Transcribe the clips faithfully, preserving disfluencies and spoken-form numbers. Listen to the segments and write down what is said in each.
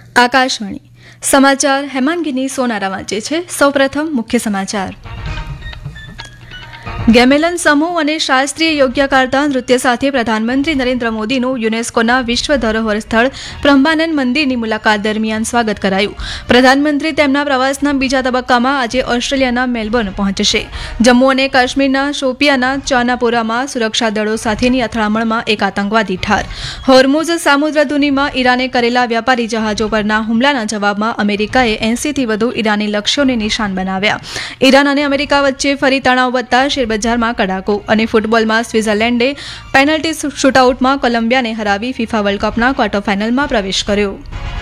આકાશવાણી સમાચાર હેમાંગીની સોનારા વાંચે છે. સૌપ્રથમ મુખ્ય સમાચાર. ગેમેલન સમૂહ અને શાસ્ત્રીય યોગ્યકાર્તા નૃત્ય સાથે પ્રધાનમંત્રી નરેન્દ્ર મોદીનું યુનેસ્કોના વિશ્વ ધરોહર સ્થળ બ્રહ્માનંદ મંદિરની મુલાકાત દરમિયાન સ્વાગત કરાયું. પ્રધાનમંત્રી તેમના પ્રવાસના બીજા તબક્કામાં આજે ઓસ્ટ્રેલિયાના મેલબોર્ન પહોંચશે. જમ્મુ અને કાશ્મીરના શોપિયાના ચાનાપોરામાં સુરક્ષા દળો સાથેની અથડામણમાં એક આતંકવાદી ઠાર. હોર્મુઝ સામુદ્રધુનીમાં ઈરાને કરેલા વ્યાપારી જહાજો પરના હુમલાના જવાબમાં અમેરિકાએ એંસીથી વધુ ઈરાની લક્ષ્યોને નિશાન બનાવ્યા. ઈરાન અને અમેરિકા વચ્ચે ફરી તણાવ વધતા શેરબજારમાં કડાકો અને ફૂટબોલમાં સ્વિટ્ઝરલેન્ડે પેનલ્ટી શૂટઆઉટમાં કોલંબિયાને હરાવી ફિફા વર્લ્ડ કપના ક્વાર્ટર ફાઇનલમાં પ્રવેશ કર્યો.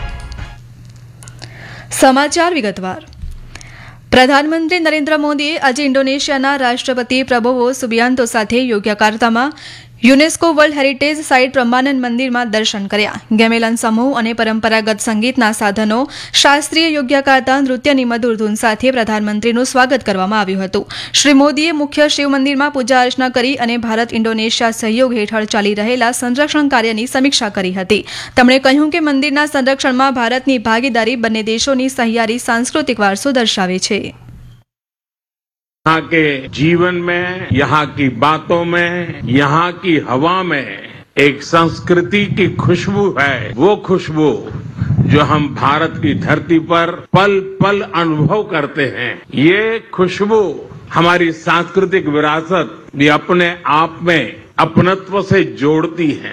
સમાચાર વિગતવાર. પ્રધાનમંત્રી નરેન્દ્ર મોદીએ આજે ઇન્ડોનેશિયાના રાષ્ટ્રપતિ પ્રબોવો સુબિયાન્તો સાથે યોગ્યકાર્તામાં UNESCO world heritage site Brahmanand મંદિરમાં દર્શન કર્યા. ગેમેલન સમૂહ અને પરંપરાગત સંગીતના સાધનો, શાસ્ત્રીય યોગ્યકાર્તા નૃત્યની મધુર ધૂન સાથે પ્રધાનમંત્રીનું સ્વાગત કરવામાં આવ્યું હતું. શ્રી મોદીએ મુખ્ય શિવ મંદિરમાં પૂજા અર્ચના કરી અને ભારત ઇન્ડોનેશિયા સહયોગ હેઠળ ચાલી રહેલા સંરક્ષણ કાર્યની સમીક્ષા કરી હતી. તેમણે કહ્યું કે મંદિરના સંરક્ષણમાં ભારતની ભાગીદારી બંને દેશોની સહિયારી સાંસ્કૃતિક વારસો દર્શાવે છે. यहाँ के जीवन में, यहाँ की बातों में, यहाँ की हवा में एक संस्कृति की खुशबू है. वो खुशबू जो हम भारत की धरती पर पल पल अनुभव करते हैं. ये खुशबू हमारी सांस्कृतिक विरासत ये अपने आप में अपनत्व से जोड़ती है.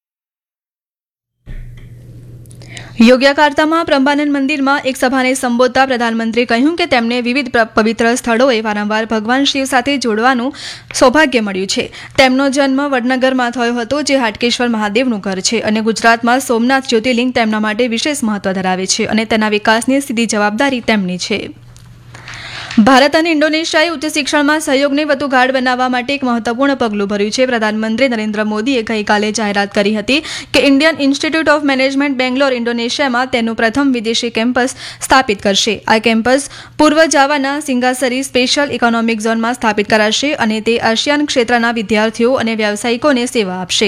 યોગ્યકાર્તામાં બ્રહ્માનંદ મંદિરમાં એક સભાને સંબોધતા પ્રધાનમંત્રીએ કહ્યું કે તેમને વિવિધ પવિત્ર સ્થળોએ વારંવાર ભગવાન શિવ સાથે જોડવાનું સૌભાગ્ય મળ્યું છે. તેમનો જન્મ વડનગરમાં થયો હતો, જે હાટકેશ્વર મહાદેવનું ઘર છે, અને ગુજરાતમાં સોમનાથ જ્યોતિર્લિંગ તેમના માટે વિશેષ મહત્વ ધરાવે છે અને તેના વિકાસની સીધી જવાબદારી તેમની છે. ભારત અને ઇન્ડોનેશિયાએ ઉચ્ચ શિક્ષણમાં સહયોગને વધુ ગાઢ બનાવવા માટે એક મહત્વપૂર્ણ પગલું ભર્યું છે. પ્રધાનમંત્રી નરેન્દ્ર મોદીએ ગઈકાલે જાહેરાત કરી હતી કે Indian institute of management Bangalore ઇન્ડોનેશિયામાં તેનું પ્રથમ વિદેશી કેમ્પસ સ્થાપિત કરશે. આ કેમ્પસ પૂર્વ જાવાના સિંગાસરી સ્પેશિયલ ઇકોનોમિક ઝોનમાં સ્થાપિત કરાશે અને તે આસિયાન ક્ષેત્રના વિદ્યાર્થીઓ અને વ્યાવસાયિકોને સેવા આપશે.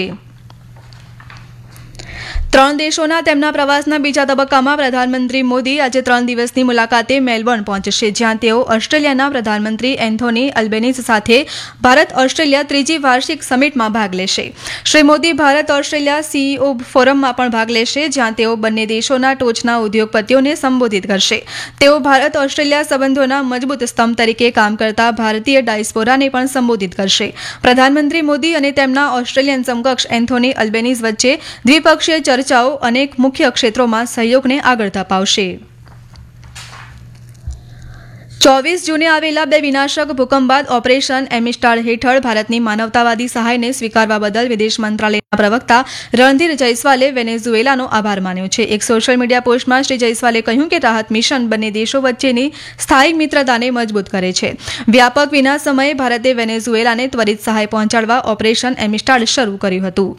ત્રણ દેશોના તેમના પ્રવાસના બીજા તબક્કામાં પ્રધાનમંત્રી મોદી આજે ત્રણ દિવસની મુલાકાતે મેલબોર્ન પહોંચશે, જ્યાં તેઓ ઓસ્ટ્રેલિયાના પ્રધાનમંત્રી એન્થોની અલ્બેનીઝ સાથે ભારત ઓસ્ટ્રેલિયા ત્રીજી વાર્ષિક સમિટમાં ભાગ લેશે. શ્રી મોદી ભારત ઓસ્ટ્રેલિયા સીઈઓ ફોરમમાં પણ ભાગ લેશે, જ્યાં તેઓ બંને દેશોના ટોચના ઉદ્યોગપતિઓને સંબોધિત કરશે. તેઓ ભારત ઓસ્ટ્રેલિયા સંબંધોના મજબૂત સ્તંભ તરીકે કામ કરતા ભારતીય ડાયસ્પોરાને પણ સંબોધિત કરશે. પ્રધાનમંત્રી મોદી અને તેમના ઓસ્ટ્રેલિયન સમકક્ષ એન્થોની અલ્બેનીઝ વચ્ચે દ્વિપક્ષીય ચર્ચા ચર્ચાઓ અનેક મુખ્ય ક્ષેત્રોમાં સહયોગને આગળ ધપાવશે. ચોવીસ જૂને આવેલા બે વિનાશક ભૂકંપ બાદ ઓપરેશન એમિસ્ટાર હેઠળ ભારતની માનવતાવાદી સહાયને સ્વીકારવા બદલ વિદેશ મંત્રાલયના પ્રવક્તા રણધીર જયસ્વાલે વેનેઝુએલાનો આભાર માન્યો છે. એક સોશિયલ મીડિયા પોસ્ટમાં શ્રી જયસ્વાલે કહ્યું કે રાહત મિશન બંને દેશો વચ્ચેની સ્થાયી મિત્રતાને મજબૂત કરે છે. વ્યાપક વિનાશ સમયે ભારતે વેનેઝુએલાને ત્વરિત સહાય પહોંચાડવા ઓપરેશન એમિસ્ટાર શરૂ કર્યું હતું.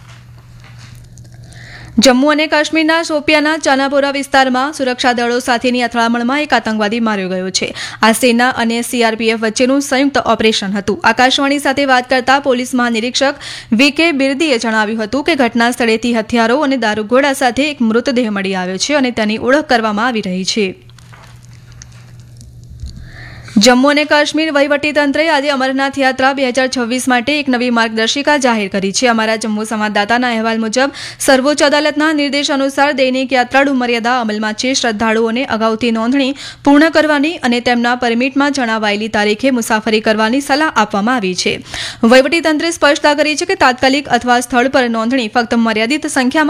જમ્મુ અને કાશ્મીરના શોપિયાના ચાનાપોરા વિસ્તારમાં સુરક્ષા દળો સાથેની અથડામણમાં એક આતંકવાદી માર્યો ગયો છે. આ સેના અને સીઆરપીએફ વચ્ચેનું સંયુક્ત ઓપરેશન હતું. આકાશવાણી સાથે વાત કરતા પોલીસ મહાનિરીક્ષક વી કે બિરદીએ જણાવ્યું હતું કે ઘટના સ્થળેથી હથિયારો અને દારૂગોળા સાથે એક મૃતદેહ મળી આવ્યો છે અને તેની ઓળખ કરવામાં આવી રહી છે. જમ્મુ અને કાશ્મીર વહીવટીતંત્રે આજે અમરનાથ યાત્રા બે હજાર છવ્વીસ માટે એક નવી માર્ગદર્શિકા જાહેર કરી છે. અમારા જમ્મુ સંવાદદાતાના અહેવાલ મુજબ સર્વોચ્ચ અદાલતના નિર્દેશ અનુસાર દૈનિક યાત્રાળુ મર્યાદા અમલમાં છે. શ્રદ્ધાળુઓને અગાઉથી નોંધણી પૂર્ણ કરવાની અને તેમના પરમિટમાં જણાવાયેલી તારીખે મુસાફરી કરવાની સલાહ આપવામાં આવી છે. વહીવટીતંત્રે સ્પષ્ટતા કરી છે કે તાત્કાલિક અથવા સ્થળ પર નોંધણી ફક્ત મર્યાદિત સંખ્યામાં